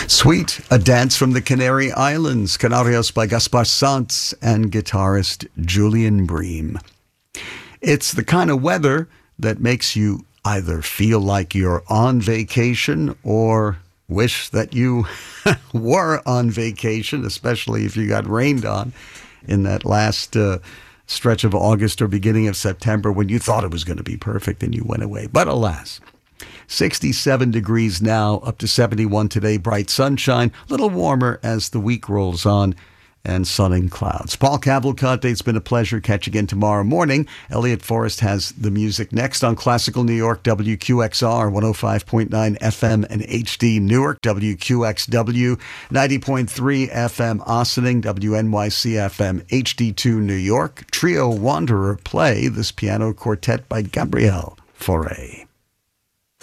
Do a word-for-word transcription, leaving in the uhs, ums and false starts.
Sweet, a dance from the Canary Islands, Canarios by Gaspar Sanz and guitarist Julian Bream. It's the kind of weather that makes you either feel like you're on vacation or wish that you were on vacation, especially if you got rained on in that last uh, stretch of August or beginning of September when you thought it was going to be perfect and you went away. But alas, sixty-seven degrees now, up to seventy-one today, bright sunshine, a little warmer as the week rolls on, and sun and clouds. Paul Cavalcante, it's been a pleasure. Catch you again tomorrow morning. Elliot Forrest has the music next on Classical New York, W Q X R, one oh five point nine F M and H D Newark, W Q X W, ninety point three F M Ossining, W N Y C F M, H D two New York. Trio Wanderer play this piano quartet by Gabrielle Fauré.